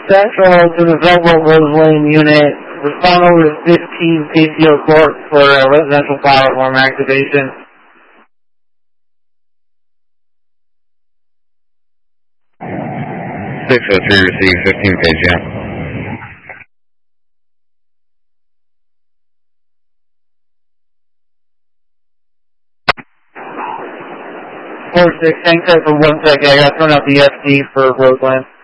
Central to the Velvet Rose Lane unit. Respond over to 15 PTO Court for residential platform activation. 603 received, 15 page, yeah. 4-6, hang tight for 1 second. I gotta turn out the SD for Roseland.